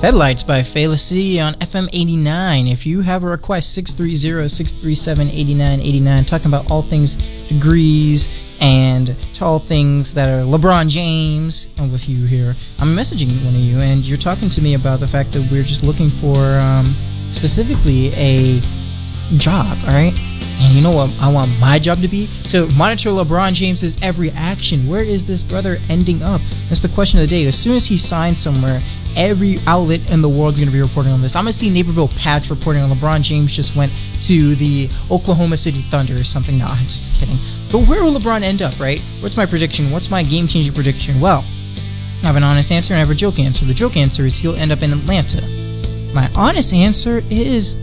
Headlights by Felicity on FM 89. If you have a request, 630-637-8989, talking about all things degrees and all things that are LeBron James. And with you here, I'm messaging one of you, and you're talking to me about the fact that we're just looking for specifically a job, all right? And you know what I want my job to be? To monitor LeBron James's every action. Where is this brother ending up? That's the question of the day. As soon as he signs somewhere, every outlet in the world is going to be reporting on this. I'm going to see Naperville Patch reporting on LeBron James just went to the Oklahoma City Thunder or something. No, I'm just kidding. But where will LeBron end up, right? What's my prediction? What's my game-changing prediction? Well, I have an honest answer and I have a joke answer. The joke answer is he'll end up in Atlanta. My honest answer is...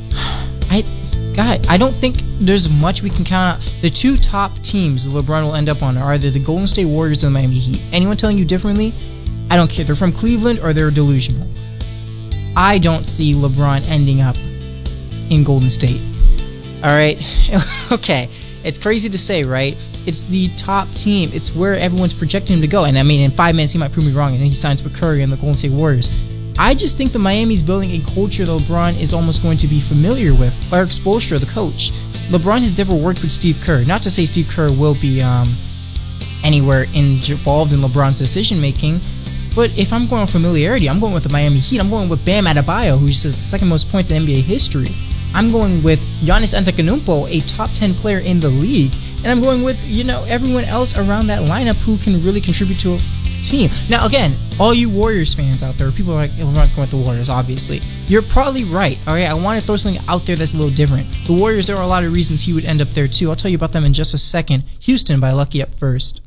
I don't think there's much we can count out. The two top teams LeBron will end up on are either the Golden State Warriors or the Miami Heat. Anyone telling you differently? I don't care. They're from Cleveland or they're delusional. I don't see LeBron ending up in Golden State. Alright? Okay. It's crazy to say, right? It's the top team. It's where everyone's projecting him to go. And I mean, in 5 minutes, he might prove me wrong. And then he signs with Curry and the Golden State Warriors. I just think that Miami's building a culture that LeBron is almost going to be familiar with. Eric Spoelstra, the coach. LeBron has never worked with Steve Kerr. Not to say Steve Kerr will be anywhere involved in LeBron's decision-making, but if I'm going with familiarity, I'm going with the Miami Heat. I'm going with Bam Adebayo, who's the second most points in NBA history. I'm going with Giannis Antetokounmpo, a top 10 player in the league. And I'm going with, everyone else around that lineup who can really contribute to a team. Now, again, all you Warriors fans out there, people are like, LeBron's going with the Warriors, obviously. You're probably right, all right? I want to throw something out there that's a little different. The Warriors, there are a lot of reasons he would end up there, too. I'll tell you about them in just a second. Houston by Lucky up first.